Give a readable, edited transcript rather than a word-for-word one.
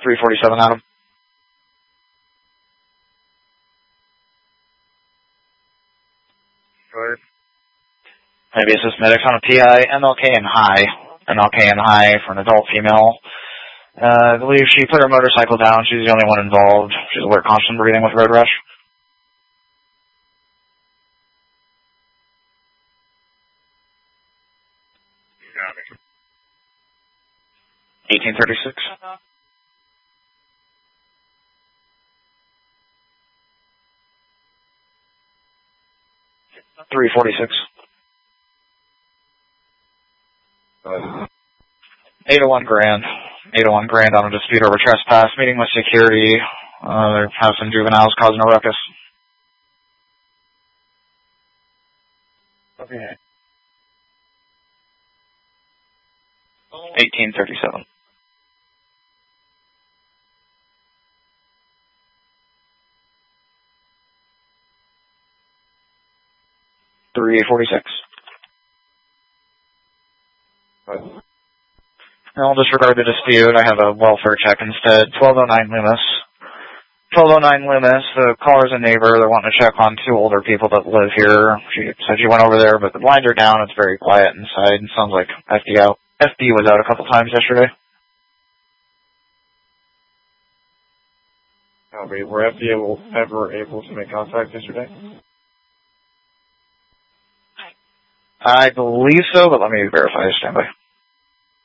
347, Adam. Go ahead. Maybe assist medics on a PI, MLK and high for an adult female. I believe she put her motorcycle down. She's the only one involved. She's alert, constant breathing with road rash. Got it. 1836. 346. 801 grand. 801 grand on a dispute over trespass. Meeting with security. They have some juveniles causing a ruckus. Okay. 1837. I'll disregard the dispute. I have a welfare check instead. 1209 Loomis. 1209 Loomis. The caller's a neighbor. They're wanting to check on two older people that live here. She said she went over there, but the blinds are down. It's very quiet inside. It sounds like FD was out a couple times yesterday. Were FD ever able to make contact yesterday? I believe so, but let me verify. Stand by.